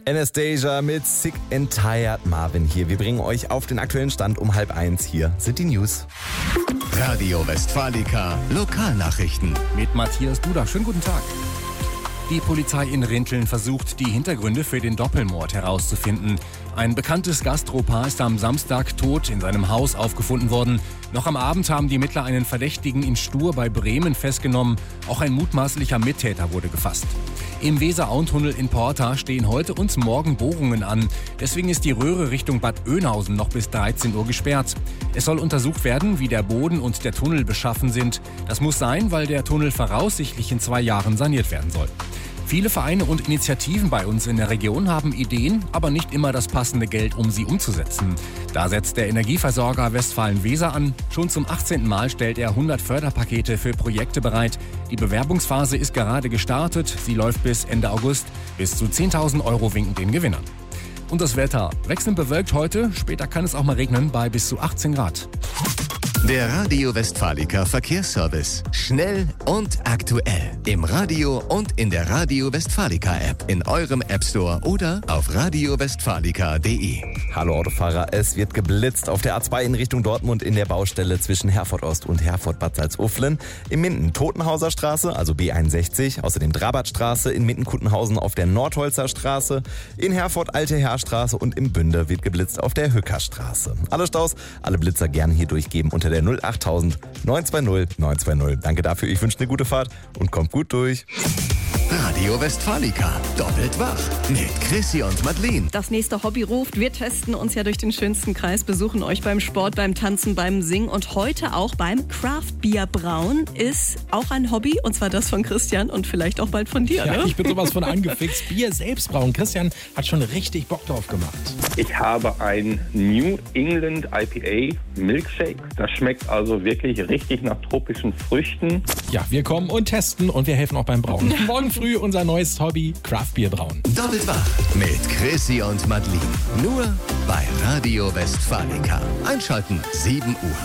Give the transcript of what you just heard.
Anastasia mit Sick and Tired. Marvin hier. Wir bringen euch auf den aktuellen Stand um 12:30. Hier sind die News. Radio Westfalica Lokalnachrichten. Mit Matthias Duda. Schönen guten Tag. Die Polizei in Rinteln versucht, die Hintergründe für den Doppelmord herauszufinden. Ein bekanntes Gastropaar ist am Samstag tot in seinem Haus aufgefunden worden. Noch am Abend haben die Ermittler einen Verdächtigen in Stur bei Bremen festgenommen. Auch ein mutmaßlicher Mittäter wurde gefasst. Im Weser-Auen-Tunnel in Porta stehen heute und morgen Bohrungen an. Deswegen ist die Röhre Richtung Bad Oeynhausen noch bis 13 Uhr gesperrt. Es soll untersucht werden, wie der Boden und der Tunnel beschaffen sind. Das muss sein, weil der Tunnel voraussichtlich in 2 Jahren saniert werden soll. Viele Vereine und Initiativen bei uns in der Region haben Ideen, aber nicht immer das passende Geld, um sie umzusetzen. Da setzt der Energieversorger Westfalen-Weser an. Schon zum 18. Mal stellt er 100 Förderpakete für Projekte bereit. Die Bewerbungsphase ist gerade gestartet. Sie läuft bis Ende August. Bis zu 10.000 € winken den Gewinnern. Und das Wetter. Wechselnd bewölkt heute. Später kann es auch mal regnen bei bis zu 18 Grad. Der Radio Westfalica Verkehrsservice. Schnell und aktuell. Im Radio und in der Radio Westfalica App. In eurem App Store oder auf radiowestfalica.de. Hallo Autofahrer, es wird geblitzt auf der A2 in Richtung Dortmund in der Baustelle zwischen Herford Ost und Herford Bad Salzuflen. In Minden Totenhauser Straße, also B61, außerdem Drabatstraße, in Minden-Kuttenhausen auf der Nordholzer Straße, in Herford Alte Heerstraße und im Bünde wird geblitzt auf der Hückerstraße. Alle Staus, alle Blitzer gerne hier durchgeben unter der 08000 920 920. Danke dafür, ich wünsche eine gute Fahrt und kommt gut durch. Radio Westfalica. Doppelt wach. Mit Chrissy und Madeleine. Das nächste Hobby ruft. Wir testen uns ja durch den schönsten Kreis, besuchen euch beim Sport, beim Tanzen, beim Singen und heute auch beim Craft-Bier brauen. Ist auch ein Hobby und zwar das von Christian und vielleicht auch bald von dir, Ja, ne? ich bin sowas von angefixt. Bier selbst brauen. Christian hat schon richtig Bock drauf gemacht. Ich habe ein New England IPA Milkshake. Das schmeckt also wirklich richtig nach tropischen Früchten. Ja, wir kommen und testen und wir helfen auch beim Brauen. Morgen früh unser neues Hobby, Craft-Bier brauen. Doppelt wach. Mit Chrissy und Madeleine. Nur bei Radio Westfalica. Einschalten 7 Uhr.